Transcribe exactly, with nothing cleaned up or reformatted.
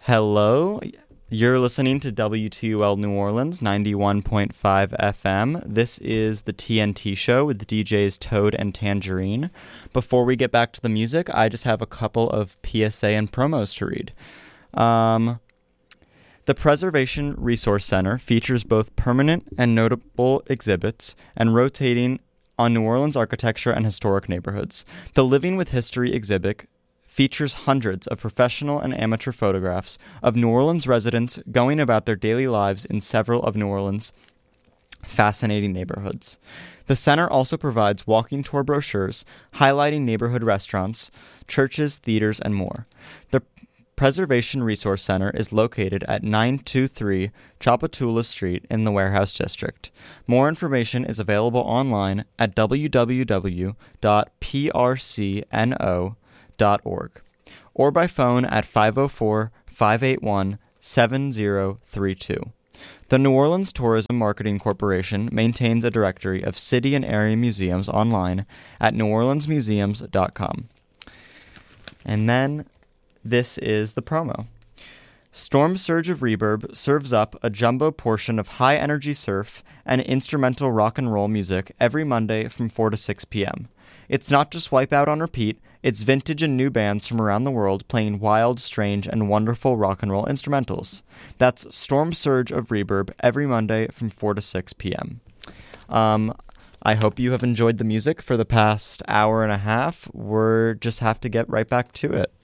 Hello, you're listening to W T U L New Orleans ninety-one point five F M. This is the T N T show with D Js Toad and Tangerine. Before we get back to the music, I just have a couple of P S A and promos to read. Um, the Preservation Resource Center features both permanent and notable exhibits and rotating on New Orleans architecture and historic neighborhoods. The Living with History exhibit features hundreds of professional and amateur photographs of New Orleans residents going about their daily lives in several of New Orleans' fascinating neighborhoods. The center also provides walking tour brochures highlighting neighborhood restaurants, churches, theaters, and more. The Preservation Resource Center is located at nine two three Chapatula Street in the Warehouse District. More information is available online at w w w dot p r c n o dot org or by phone at five oh four, five eight one, seven oh three two. The New Orleans Tourism Marketing Corporation maintains a directory of city and area museums online at new orleans museums dot com. And then this is the promo. Storm Surge of Reverb serves up a jumbo portion of high-energy surf and instrumental rock and roll music every Monday from four to six p.m. It's not just Wipeout on repeat, it's vintage and new bands from around the world playing wild, strange, and wonderful rock and roll instrumentals. That's Storm Surge of Reverb every Monday from four to six p.m. Um, I hope you have enjoyed the music for the past hour and a half. We're just have to get right back to it.